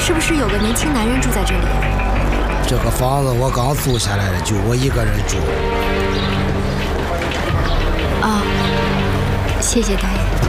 是不是有个年轻男人住在这里？ 这个房子我刚租下来的，就我一个人住。 啊，谢谢大爷。